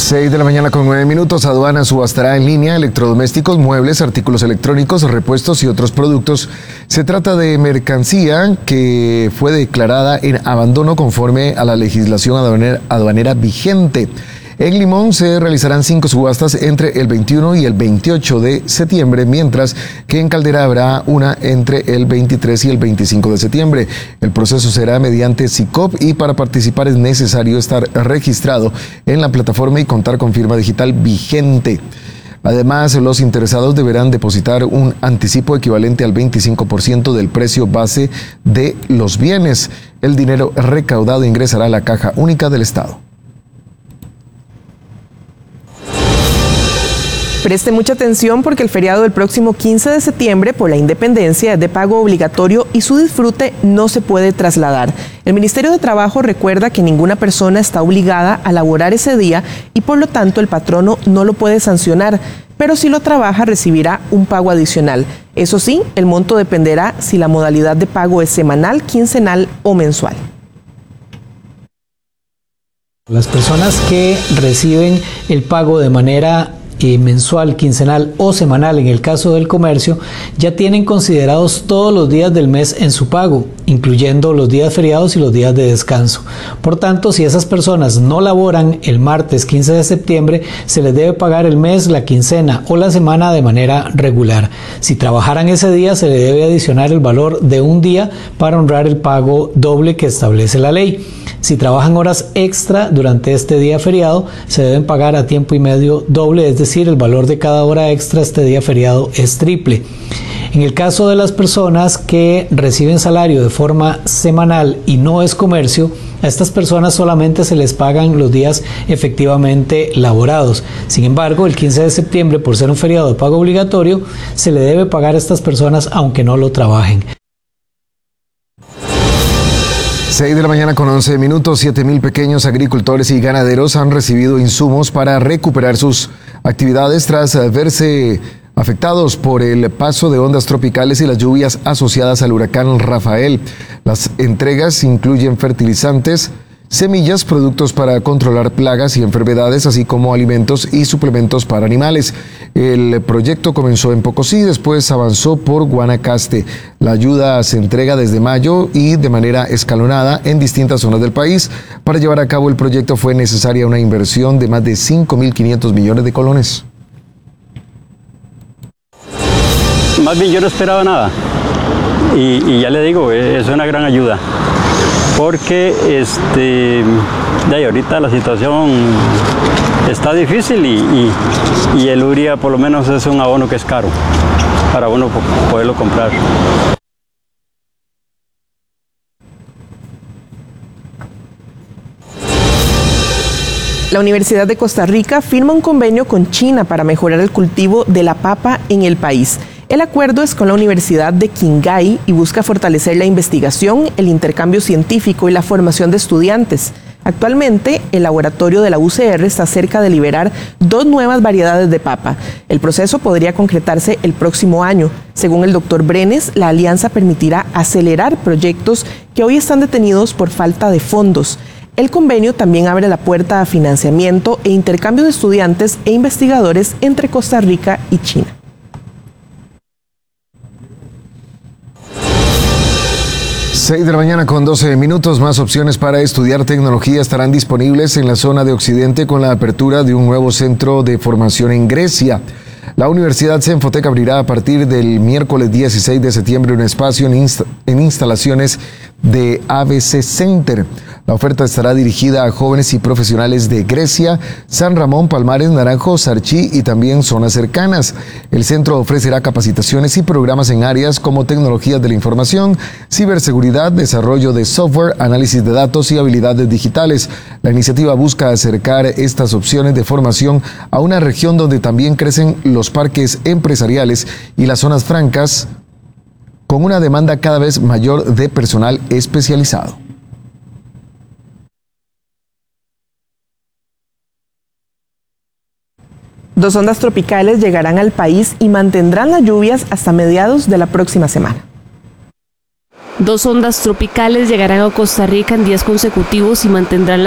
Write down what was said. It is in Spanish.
6 de la mañana con 9 minutos. Aduana subastará en línea electrodomésticos, muebles, artículos electrónicos, repuestos y otros productos. Se trata de mercancía que fue declarada en abandono conforme a la legislación aduanera vigente. En Limón se realizarán 5 subastas entre el 21 y el 28 de septiembre, mientras que en Caldera habrá una entre el 23 y el 25 de septiembre. El proceso será mediante SICOP y para participar es necesario estar registrado en la plataforma y contar con firma digital vigente. Además, los interesados deberán depositar un anticipo equivalente al 25% del precio base de los bienes. El dinero recaudado ingresará a la Caja Única del Estado. Preste mucha atención porque el feriado del próximo 15 de septiembre por la Independencia es de pago obligatorio y su disfrute no se puede trasladar. El Ministerio de Trabajo recuerda que ninguna persona está obligada a laborar ese día y por lo tanto el patrono no lo puede sancionar, pero si lo trabaja recibirá un pago adicional. Eso sí, el monto dependerá si la modalidad de pago es semanal, quincenal o mensual. Las personas que reciben el pago de manera mensual, quincenal o semanal en el caso del comercio, ya tienen considerados todos los días del mes en su pago, incluyendo los días feriados y los días de descanso. Por tanto, si esas personas no laboran el martes 15 de septiembre, se les debe pagar el mes, la quincena o la semana de manera regular. Si trabajaran ese día, se le debe adicionar el valor de un día para honrar el pago doble que establece la ley. Si trabajan horas extra durante este día feriado, se deben pagar a tiempo y medio doble, es decir, el valor de cada hora extra este día feriado es triple. En el caso de las personas que reciben salario de forma semanal y no es comercio, a estas personas solamente se les pagan los días efectivamente laborados. Sin embargo, el 15 de septiembre, por ser un feriado de pago obligatorio, se le debe pagar a estas personas aunque no lo trabajen. 6 de la mañana con 11 minutos, 7,000 pequeños agricultores y ganaderos han recibido insumos para recuperar sus actividades tras verse afectados por el paso de ondas tropicales y las lluvias asociadas al huracán Rafael. Las entregas incluyen fertilizantes, semillas, productos para controlar plagas y enfermedades, así como alimentos y suplementos para animales. El proyecto comenzó en Pocosí, después avanzó por Guanacaste. La ayuda se entrega desde mayo y de manera escalonada en distintas zonas del país. Para llevar a cabo el proyecto fue necesaria una inversión de más de 5.500 millones de colones. Más bien yo no esperaba nada y ya le digo, es una gran ayuda. Porque de ahorita la situación está difícil y el urea por lo menos es un abono que es caro para uno poderlo comprar. La Universidad de Costa Rica firma un convenio con China para mejorar el cultivo de la papa en el país. El acuerdo es con la Universidad de Qinghai y busca fortalecer la investigación, el intercambio científico y la formación de estudiantes. Actualmente, el laboratorio de la UCR está cerca de liberar 2 nuevas variedades de papa. El proceso podría concretarse el próximo año. Según el doctor Brenes, la alianza permitirá acelerar proyectos que hoy están detenidos por falta de fondos. El convenio también abre la puerta a financiamiento e intercambio de estudiantes e investigadores entre Costa Rica y China. 6 de la mañana con 12 minutos. Más opciones para estudiar tecnología estarán disponibles en la zona de Occidente con la apertura de un nuevo centro de formación en Grecia. La Universidad Cenfotec abrirá a partir del miércoles 16 de septiembre un espacio en instalaciones de ABC Center. La oferta estará dirigida a jóvenes y profesionales de Grecia, San Ramón, Palmares, Naranjo, Sarchí y también zonas cercanas. El centro ofrecerá capacitaciones y programas en áreas como tecnologías de la información, ciberseguridad, desarrollo de software, análisis de datos y habilidades digitales. La iniciativa busca acercar estas opciones de formación a una región donde también crecen los parques empresariales y las zonas francas, con una demanda cada vez mayor de personal especializado. Dos ondas tropicales llegarán al país y mantendrán las lluvias hasta mediados de la próxima semana. Dos ondas tropicales llegarán a Costa Rica en días consecutivos y mantendrán